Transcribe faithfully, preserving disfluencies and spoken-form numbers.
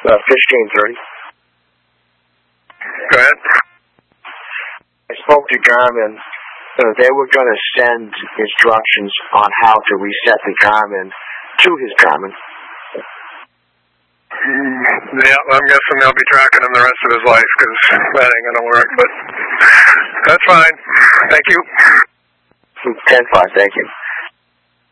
uh, fifteen thirty. Go ahead. I spoke to Garmin. Uh, they were going to send instructions on how to reset the Garmin to his Garmin. Yeah, I'm guessing they'll be tracking him the rest of his life because that ain't going to work, but that's fine. Thank you. ten five, thank you.